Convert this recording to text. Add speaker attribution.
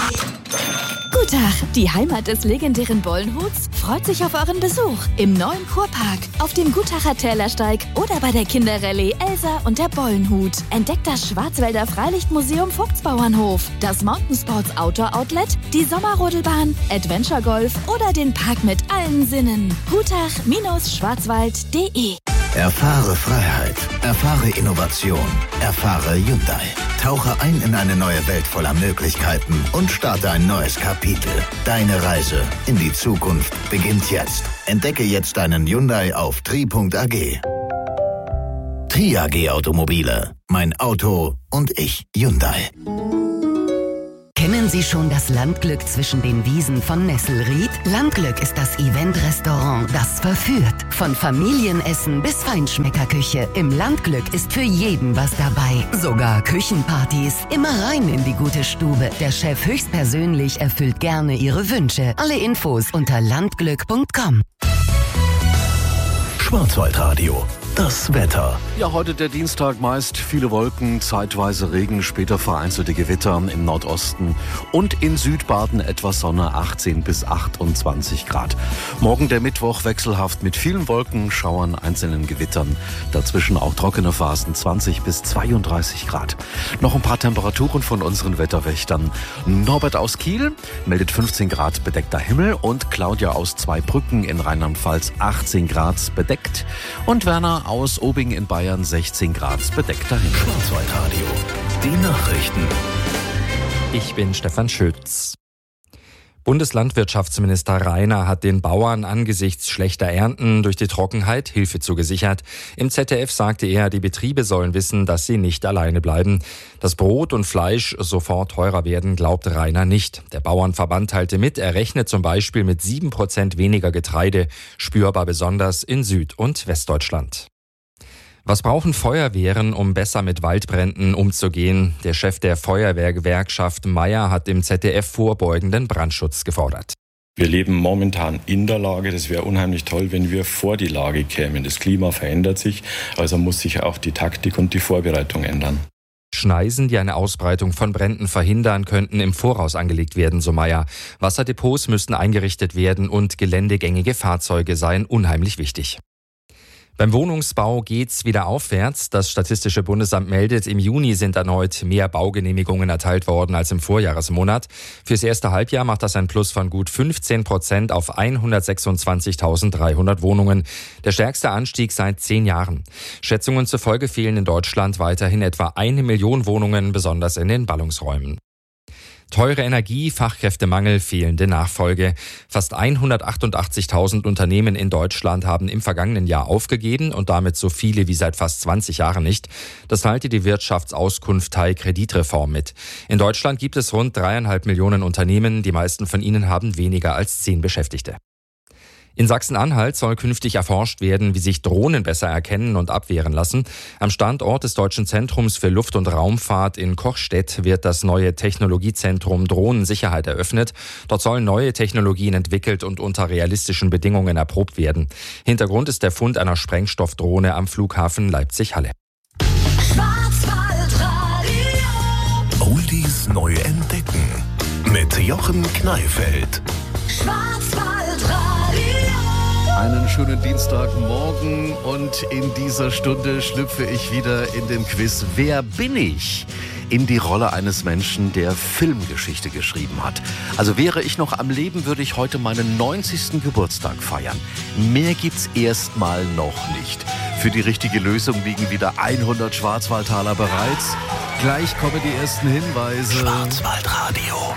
Speaker 1: Guten Tag, die Heimat des legendären Bollenhuts freut sich auf euren Besuch im neuen Kurpark, auf dem Gutacher Tälersteig oder bei der Kinderrallye Elsa und der Bollenhut. Entdeckt das Schwarzwälder Freilichtmuseum Vogtsbauernhof, das Mountainsports Outdoor Outlet, die Sommerrodelbahn, Adventure Golf oder den Park mit allen Sinnen. Gutach-schwarzwald.de.
Speaker 2: Erfahre Freiheit, erfahre Innovation, erfahre Hyundai. Tauche ein in eine neue Welt voller Möglichkeiten und starte ein neues Kapitel. Deine Reise in die Zukunft beginnt jetzt. Entdecke jetzt deinen Hyundai auf tri.ag. Tri AG Automobile. Mein Auto und ich. Hyundai.
Speaker 3: Kennen Sie schon das Landglück zwischen den Wiesen von Nesselried? Landglück ist das Event-Restaurant, das verführt. Von Familienessen bis Feinschmeckerküche. Im Landglück ist für jeden was dabei. Sogar Küchenpartys. Immer rein in die gute Stube. Der Chef höchstpersönlich erfüllt gerne Ihre Wünsche. Alle Infos unter landglück.com.
Speaker 2: Schwarzwaldradio. Das Wetter.
Speaker 4: Ja, heute der Dienstag, meist viele Wolken, zeitweise Regen, später vereinzelte Gewitter im Nordosten und in Südbaden etwas Sonne, 18 bis 28 Grad. Morgen der Mittwoch wechselhaft mit vielen Wolken, Schauern, einzelnen Gewittern. Dazwischen auch trockene Phasen, 20 bis 32 Grad. Noch ein paar Temperaturen von unseren Wetterwächtern. Norbert aus Kiel meldet 15 Grad bedeckter Himmel und Claudia aus Zweibrücken in Rheinland-Pfalz 18 Grad bedeckt und Werner aus Obing in Bayern 16 Grad bedeckter Himmel.
Speaker 2: Schwarzwaldradio. Die Nachrichten.
Speaker 5: Ich bin Stefan Schütz. Bundeslandwirtschaftsminister Rainer hat den Bauern angesichts schlechter Ernten durch die Trockenheit Hilfe zugesichert. Im ZDF sagte er, die Betriebe sollen wissen, dass sie nicht alleine bleiben. Dass Brot und Fleisch sofort teurer werden, glaubt Rainer nicht. Der Bauernverband teilte mit, er rechnet zum Beispiel mit 7% weniger Getreide, spürbar besonders in Süd- und Westdeutschland. Was brauchen Feuerwehren, um besser mit Waldbränden umzugehen? Der Chef der Feuerwehrgewerkschaft Meier hat im ZDF vorbeugenden Brandschutz gefordert.
Speaker 6: Wir leben momentan in der Lage. Das wäre unheimlich toll, wenn wir vor die Lage kämen. Das Klima verändert sich, also muss sich auch die Taktik und die Vorbereitung ändern.
Speaker 5: Schneisen, die eine Ausbreitung von Bränden verhindern, könnten im Voraus angelegt werden, so Meier. Wasserdepots müssten eingerichtet werden und geländegängige Fahrzeuge seien unheimlich wichtig. Beim Wohnungsbau geht's wieder aufwärts. Das Statistische Bundesamt meldet, im Juni sind erneut mehr Baugenehmigungen erteilt worden als im Vorjahresmonat. Fürs erste Halbjahr macht das ein Plus von gut 15% auf 126.300 Wohnungen. Der stärkste Anstieg seit 10 Jahren. Schätzungen zufolge fehlen in Deutschland weiterhin etwa 1 Million Wohnungen, besonders in den Ballungsräumen. Teure Energie, Fachkräftemangel, fehlende Nachfolge. Fast 188.000 Unternehmen in Deutschland haben im vergangenen Jahr aufgegeben und damit so viele wie seit fast 20 Jahren nicht. Das teilte die Wirtschaftsauskunft Teil Kreditreform mit. In Deutschland gibt es rund 3,5 Millionen Unternehmen. Die meisten von ihnen haben weniger als 10 Beschäftigte. In Sachsen-Anhalt soll künftig erforscht werden, wie sich Drohnen besser erkennen und abwehren lassen. Am Standort des Deutschen Zentrums für Luft- und Raumfahrt in Kochstedt wird das neue Technologiezentrum Drohnensicherheit eröffnet. Dort sollen neue Technologien entwickelt und unter realistischen Bedingungen erprobt werden. Hintergrund ist der Fund einer Sprengstoffdrohne am Flughafen Leipzig-Halle.
Speaker 2: Oldies neu entdecken. Mit Jochen Kneifeld.
Speaker 4: Einen schönen Dienstagmorgen und in dieser Stunde schlüpfe ich wieder in den Quiz Wer bin ich? In die Rolle eines Menschen, der Filmgeschichte geschrieben hat. Also wäre ich noch am Leben, würde ich heute meinen 90. Geburtstag feiern. Mehr gibt's erstmal noch nicht. Für die richtige Lösung liegen wieder 100 Schwarzwaldtaler bereit. Gleich kommen die ersten Hinweise.
Speaker 2: Schwarzwaldradio.